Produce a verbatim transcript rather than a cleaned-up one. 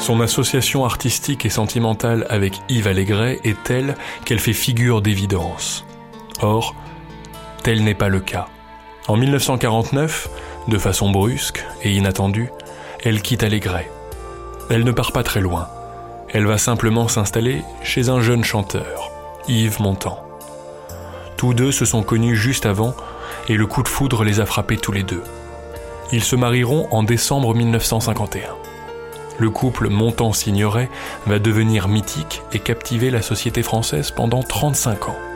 Son association artistique et sentimentale avec Yves Allégret est telle qu'elle fait figure d'évidence. Or, tel n'est pas le cas. En mille neuf cent quarante-neuf, de façon brusque et inattendue, elle quitte Allégret. Elle ne part pas très loin. Elle va simplement s'installer chez un jeune chanteur, Yves Montand. Tous deux se sont connus juste avant et le coup de foudre les a frappés tous les deux. Ils se marieront en décembre mille neuf cent cinquante et un. Le couple Montand-Signoret va devenir mythique et captiver la société française pendant trente-cinq ans.